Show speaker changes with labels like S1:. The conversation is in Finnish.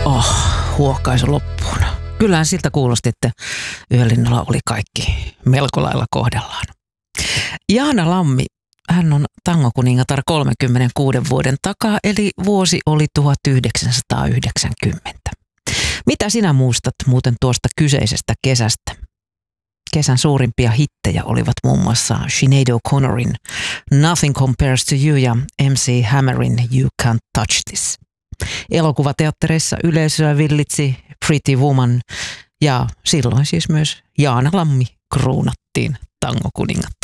S1: Huokaisu loppuun. Kyllähän siltä kuulosti, että Yölinnalla oli kaikki melko lailla kohdallaan. Jaana Lammi, hän on tangokuningatar 36 vuoden takaa, eli vuosi oli 1990. Mitä sinä muistat muuten tuosta kyseisestä kesästä? Kesän suurimpia hittejä olivat muun muassa Sinead O'Connorin Nothing Compares to You ja MC Hammerin You Can't Touch This. Elokuvateattereissa yleisöä villitsi Pretty Woman ja silloin siis myös Jaana Lammi kruunattiin tangokuningattaraksi.